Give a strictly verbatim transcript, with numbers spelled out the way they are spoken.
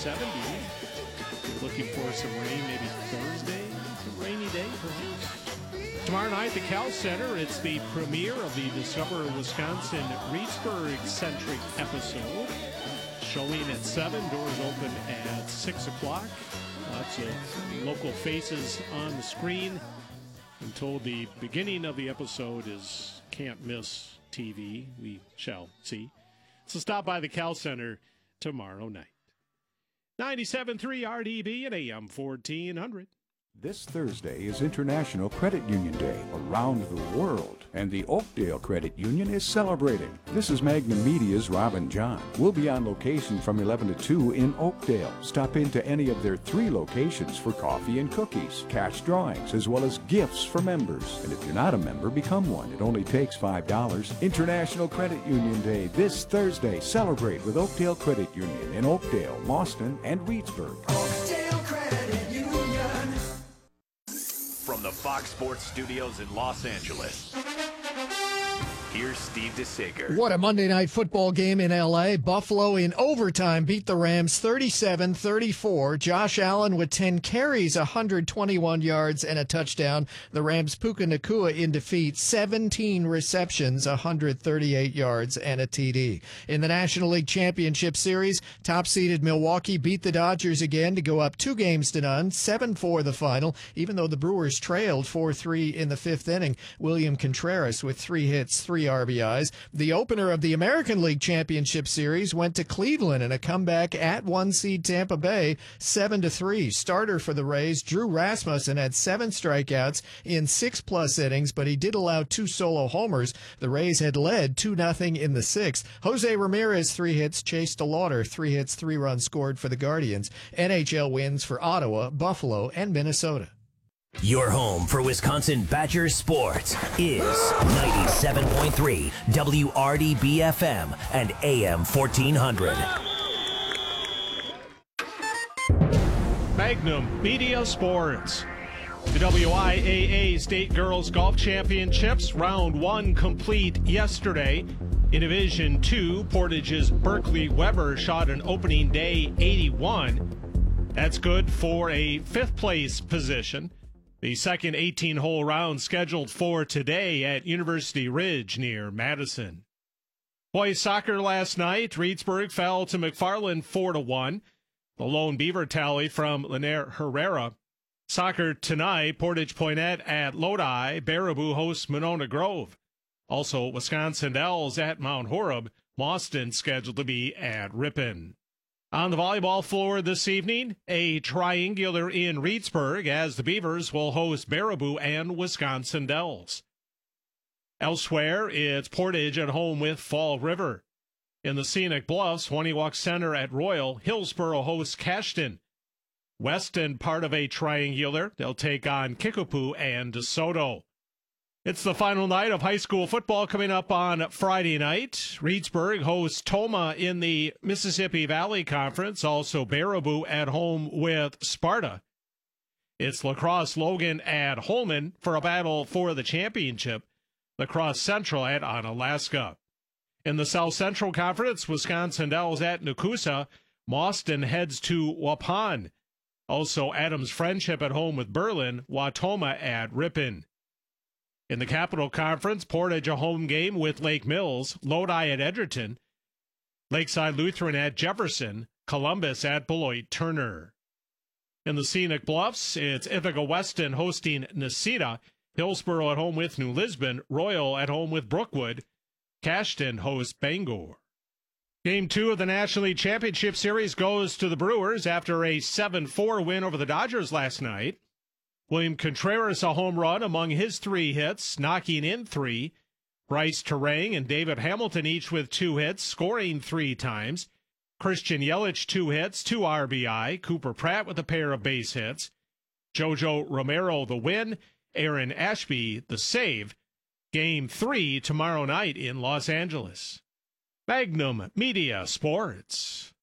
seventy. Looking for some rain, maybe Thursday, some rainy day perhaps. Tomorrow night, the Cal Center, it's the premiere of the Discover Wisconsin Reedsburg-centric episode. Showing at seven, doors open at six o'clock. Lots of local faces on the screen. I'm told the beginning of the episode is can't miss T V. We shall see. So stop by the Cal Center tomorrow night. ninety-seven point three R D B and A M fourteen hundred. This Thursday is International Credit Union Day around the world, and the Oakdale Credit Union is celebrating. This is Magnum Media's Robin John. We'll be on location from eleven to two in Oakdale. Stop into any of their three locations for coffee and cookies, cash drawings, as well as gifts for members. And if you're not a member, become one. It only takes five dollars. International Credit Union Day this Thursday. Celebrate with Oakdale Credit Union in Oakdale, Mauston, and Reedsburg. Oakdale Credit Union. From the Fox Sports Studios in Los Angeles, here's Steve DeSager. What a Monday night football game in L A. Buffalo in overtime beat the Rams thirty-seven thirty-four. Josh Allen with ten carries, one hundred twenty-one yards and a touchdown. The Rams' Puka Nacua in defeat, seventeen receptions, one hundred thirty-eight yards and a T D. In the National League Championship Series, top-seeded Milwaukee beat the Dodgers again to go up two games to none, seven four the final, even though the Brewers trailed four three in the fifth inning. William Contreras with three hits, three R B Is. The opener of the American League Championship Series went to Cleveland in a comeback at one seed Tampa Bay, seven to three. Starter for the Rays, Drew Rasmussen, had seven strikeouts in six-plus innings, but he did allow two solo homers. The Rays had led two nothing in the sixth. Jose Ramirez, three hits. Chase DeLauder, three hits, three runs scored for the Guardians. N H L wins for Ottawa, Buffalo, and Minnesota. Your home for Wisconsin Badger sports is ninety-seven point three W R D B F M and A M fourteen hundred. Magnum Media Sports. The W I A A State Girls Golf Championships, round one complete yesterday. In Division two, Portage's Berkeley Weber shot an opening day eighty-one. That's good for a fifth place position. The second eighteen-hole round scheduled for today at University Ridge near Madison. Boys soccer last night, Reedsburg fell to McFarland four to one. The lone Beaver tally from Linaire Herrera. Soccer tonight, Portage Poinet at Lodi, Baraboo hosts Monona Grove. Also, Wisconsin Dells at Mount Horeb, Mauston scheduled to be at Ripon. On the volleyball floor this evening, a triangular in Reedsburg as the Beavers will host Baraboo and Wisconsin Dells. Elsewhere, it's Portage at home with Fall River. In the Scenic Bluffs, Waniwak Center at Royal, Hillsboro hosts Cashton. Weston, part of a triangular, they'll take on Kickapoo and DeSoto. It's the final night of high school football coming up on Friday night. Reedsburg hosts Toma in the Mississippi Valley Conference. Also Baraboo at home with Sparta. It's La Crosse Logan at Holman for a battle for the championship. La Crosse Central at Onalaska. In the South Central Conference, Wisconsin Dells at Nakusa. Mauston heads to Waupun. Also Adams Friendship at home with Berlin. Watoma at Ripon. In the Capital Conference, Portage a home game with Lake Mills, Lodi at Edgerton, Lakeside Lutheran at Jefferson, Columbus at Beloit Turner. In the Scenic Bluffs, it's Ithaca Weston hosting Necedah, Hillsboro at home with New Lisbon, Royal at home with Brookwood, Cashton hosts Bangor. Game two of the National League Championship Series goes to the Brewers after a seven four win over the Dodgers last night. William Contreras a home run among his three hits, knocking in three. Bryce Terang and David Hamilton each with two hits, scoring three times. Christian Yelich two hits, two R B I. Cooper Pratt with a pair of base hits. Jojo Romero the win. Aaron Ashby the save. Game three tomorrow night in Los Angeles. Magnum Media Sports.